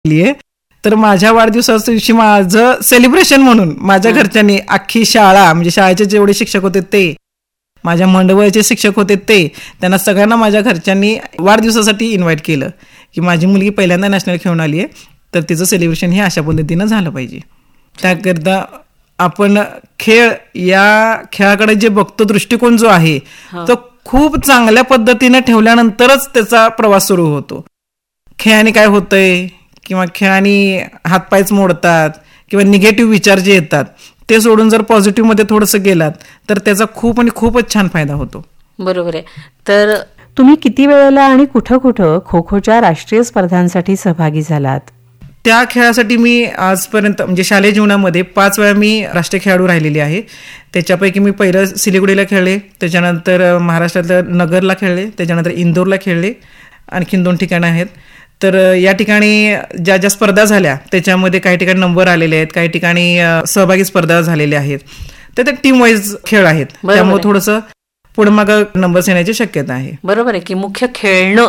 आहे. तर माझ्या वाढदिवसाच्या दिवशी माझं सेलिब्रेशन म्हणून माझ्या घरच्यांनी अख्खी शाळा, म्हणजे शाळेचे जेवढे शिक्षक होते ते, माझ्या मंडळाचे शिक्षक होते ते, त्यांना सगळ्यांना माझ्या घरच्यांनी वाढदिवसासाठी इन्व्हाइट केलं की माझी मुलगी पहिल्यांदा नॅशनल खेळून आली आहे, तर तिचं सेलिब्रेशन हे अशा पद्धतीनं झालं पाहिजे. त्याकरता आपण या खेळाकडे जे बघतो दृष्टिकोन जो आहे तो खूप चांगल्या पद्धतीने ठेवल्यानंतरच त्याचा प्रवास सुरू होतो. खेळाने काय होतंय किंवा खेळाने हातपायच मोडतात किंवा निगेटिव्ह विचार जे येतात ते सोडून जर पॉझिटिव्हमध्ये थोडंसं गेलात तर त्याचा खूप आणि खूपच छान फायदा होतो. बरोबर आहे. तर तुम्ही किती वेळेला आणि कुठं कुठं खो खोच्या राष्ट्रीय स्पर्धांसाठी सहभागी झालात? त्या खेळासाठी मी आजपर्यंत म्हणजे शालेय जीवनामध्ये 5 वेळा मी राष्ट्रीय खेळाडू राहिलेली आहे. त्याच्यापैकी मी पहिलं सिलिगुडीला खेळले, त्याच्यानंतर महाराष्ट्रातल्या नगरला खेळले, त्याच्यानंतर इंदोरला खेळले, आणखीन 2 ठिकाणं आहेत. तर या ठिकाणी ज्या ज्या स्पर्धा झाल्या त्याच्यामध्ये काही ठिकाणी नंबर आलेले आहेत, काही ठिकाणी सहभागी स्पर्धा झालेल्या आहेत. तर ते टीम वाईज खेळ आहेत, त्यामुळे थोडंसं पुढे मागं नंबर्स येण्याची शक्यता आहे. बरोबर आहे की मुख्य खेळणं